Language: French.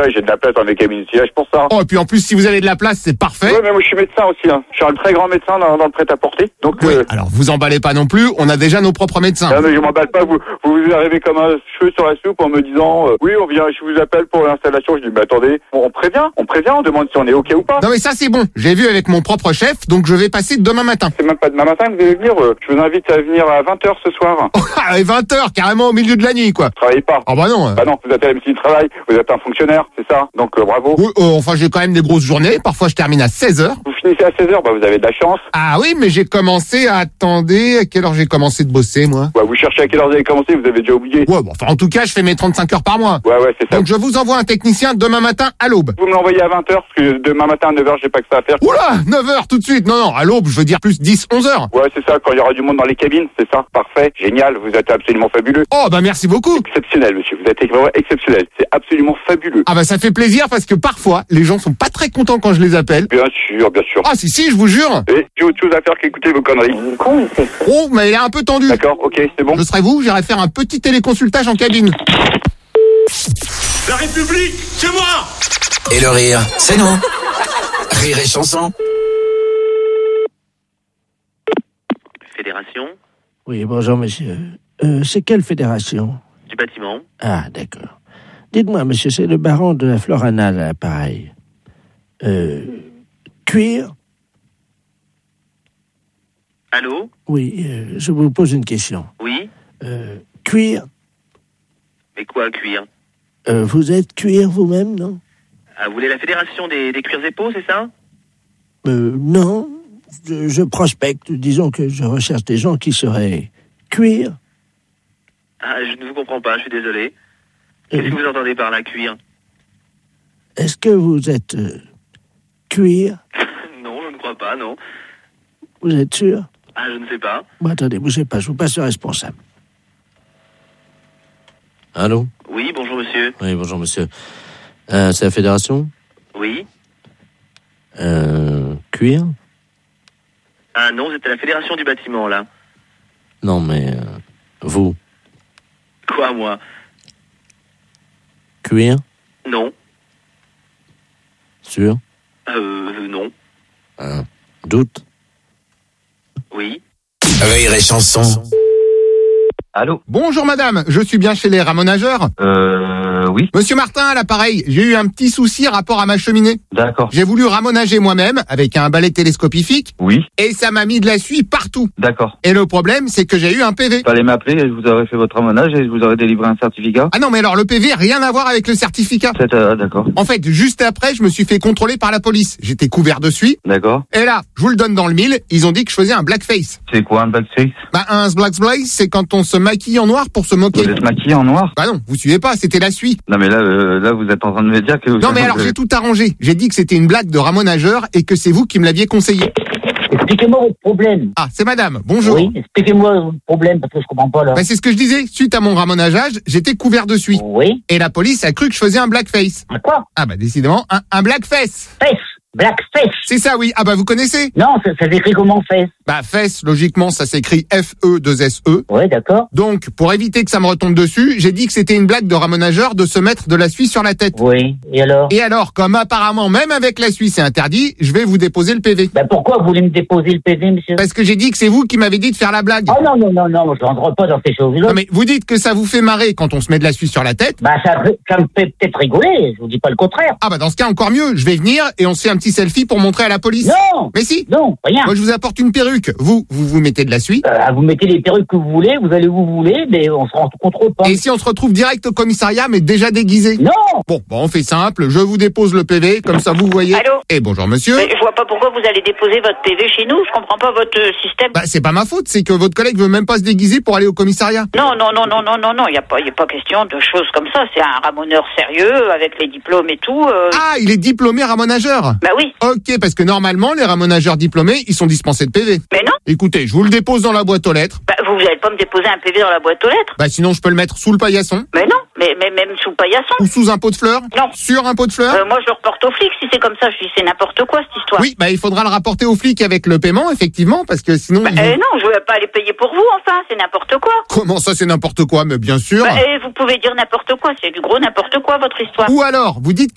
Ouais, j'ai de la place dans mes cabines de siège pour ça. Oh, et puis en plus, si vous avez de la place, c'est parfait. Ouais, mais moi je suis médecin aussi. Hein. Je suis un très grand médecin dans le prêt-à-porter. Donc, Oui, alors vous emballez pas non plus, on a déjà nos propres médecins. non, mais je m'emballe pas. Vous arrivez comme un cheveu sur la soupe en me disant oui, je vous appelle pour l'installation. Je dis mais attendez, on prévient, on demande si on est ok ou pas. Non mais ça c'est bon, j'ai vu avec mon propre chef, donc je vais passer demain matin. C'est même pas demain matin que vous allez venir. Je vous invite à venir à 20h ce soir. À 20h, carrément au milieu de la nuit quoi. Travaillez pas. Oh bah non. Bah non, vous êtes à la médecine du travail, vous êtes un fonctionnaire, c'est ça. Donc bravo. Oui, enfin j'ai quand même des grosses journées, parfois je termine à 16h. Vous finissez à 16h, bah vous avez de la chance. Ah oui, mais j'ai commencé à... Attendez, à quelle heure j'ai commencé de bosser moi? Ouais, vous cherchez à quelle heure vous avez commencé, vous avez déjà oublié. Ouais, bon, enfin en tout cas je fais mes 35 heures par mois. Ouais, c'est ça. Donc je vous envoie un technicien demain matin à l'aube. Vous me l'envoyez à 20h, parce que demain matin à 9h, j'ai pas que ça à faire. Oula, 9h tout de suite. Non, à l'aube, je veux dire plus 10, 11h. Ouais, c'est ça, quand il y aura du monde dans les cabines, c'est ça. Parfait, génial, vous êtes absolument fabuleux. Oh bah merci beaucoup. Exceptionnel, monsieur, vous êtes vraiment exceptionnel. C'est absolument fabuleux. Ah bah ça fait plaisir parce que parfois, les gens sont pas très contents quand je les appelle. Bien sûr, bien sûr. Ah si, je vous jure. Et j'ai autre chose à faire qu'écouter vos conneries. Oh, mais il est un peu tendu. D'accord, ok, c'est bon. Je serai vous, j'irai faire un petit téléconsultage en cabine. La République, c'est moi! Et le rire, c'est nous. Rire et chanson. Fédération Oui, bonjour monsieur. C'est quelle fédération? du bâtiment. Ah, d'accord. Dites-moi, monsieur, c'est le baron de la Florana, là, pareil. Cuir? Allô? Oui, je vous pose une question. Oui? Cuir? Mais quoi, cuir? Vous êtes cuir vous-même, non? Ah, vous voulez la fédération des cuirs et peaux, c'est ça? Non. Je prospecte. Disons que je recherche des gens qui seraient cuir. Ah, je ne vous comprends pas, je suis désolé. Qu'est-ce que vous entendez par la cuir? Est-ce que vous êtes cuir? Non, je ne crois pas, non. Vous êtes sûr? Ah, je ne sais pas. Bon, attendez, bougez pas, je vous passe le responsable. Allô? Oui, bonjour monsieur. Oui, bonjour monsieur. C'est la fédération? Oui? Cuir? Ah non, c'était la fédération du bâtiment, là. Non, mais vous? Quoi, moi? Cuir? Non. Sûr? Non. Doute? Oui? Rire et chanson. Allô? Bonjour madame, je suis bien chez les ramonageurs. Oui. Monsieur Martin, à l'appareil, j'ai eu un petit souci rapport à ma cheminée. D'accord. J'ai voulu ramonager moi-même avec un balai télescopifique Oui. et ça m'a mis de la suie partout. D'accord. Et le problème, c'est que j'ai eu un PV. Fallait m'appeler et je vous aurais fait votre ramonage et je vous aurais délivré un certificat. Ah non, mais alors le PV, rien à voir avec le certificat. D'accord. En fait, juste après, je me suis fait contrôler par la police. J'étais couvert de suie. D'accord. Et là, je vous le donne dans le mille, ils ont dit que je faisais un blackface. C'est quoi un blackface? Bah, un blackface, c'est quand on se maquille en noir pour se moquer. Vous êtes maquillé en noir? Bah non, vous suivez pas, c'était la suie. Non mais là vous êtes en train de me dire que... Non mais alors j'ai tout arrangé. J'ai dit que c'était une blague de ramonageur et que c'est vous qui me l'aviez conseillé. Expliquez-moi votre problème. Ah, c'est madame, bonjour. Oui, expliquez-moi votre problème parce que je comprends pas là. Bah c'est ce que je disais, suite à mon ramonageage, j'étais couvert de suie. Oui. Et la police a cru que je faisais un blackface. Un quoi? Ah bah décidément, un blackface. Fesse. Blackface. C'est ça oui, ah bah vous connaissez? Non, ça s'écrit comment fesse? Bah fesse, logiquement ça s'écrit F-E-2-S-E. Oui, d'accord. Donc, pour éviter que ça me retombe dessus, j'ai dit que c'était une blague de ramonageur de se mettre de la suie sur la tête. Oui, et alors? Et alors, comme apparemment même avec la suie c'est interdit, je vais vous déposer le PV. Ben pourquoi vous voulez me déposer le PV, monsieur? Parce que j'ai dit que c'est vous qui m'avez dit de faire la blague. Oh non, je rentre pas dans ces choses-là. Non mais vous dites que ça vous fait marrer quand on se met de la suie sur la tête. Bah ça me fait peut-être rigoler, je vous dis pas le contraire. Ah bah dans ce cas encore mieux, je vais venir et on se fait un petit selfie pour montrer à la police. Non. Mais si. Non, rien. Moi je vous apporte une perruque, vous mettez de la suie. Vous mettez les perruques que vous voulez, vous allez où vous voulez, mais on se rencontre pas. Et si on se retrouve direct au commissariat mais déjà déguisé? Non. Bon, on fait simple, je vous dépose le PV, comme ça vous voyez. Allô? Et bonjour monsieur. Mais je vois pas pourquoi vous allez déposer votre PV chez nous, je comprends pas votre système. Bah c'est pas ma faute, c'est que votre collègue veut même pas se déguiser pour aller au commissariat. Non, il y a pas question de choses comme ça, c'est un ramoneur sérieux, avec les diplômes et tout. Ah, il est diplômé ramonageur? Bah oui. Ok, parce que normalement, les ramonageurs diplômés, ils sont dispensés de PV. Mais non. Écoutez, je vous le dépose dans la boîte aux lettres. Bah vous allez pas me déposer un PV dans la boîte aux lettres. Bah sinon, je peux le mettre sous le paillasson. Mais non, mais même sous le paillasson. Ou sous un pot de fleurs. Non. Sur un pot de fleurs. Moi je le reporte aux flics si c'est comme ça, je dis c'est n'importe quoi cette histoire. Oui, bah il faudra le rapporter aux flics avec le paiement, effectivement, parce que sinon... Bah, non, je vais pas les payer pour vous, enfin, c'est n'importe quoi. Comment ça, c'est n'importe quoi? Mais bien sûr. Bah, vous pouvez dire n'importe quoi, c'est du gros n'importe quoi votre histoire. Ou alors, vous dites